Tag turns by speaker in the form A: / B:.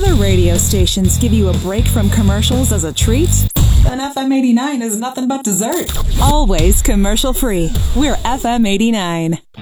A: other radio stations give you a break from commercials as a treat, then FM 89 is nothing but dessert. Always commercial free. We're FM 89.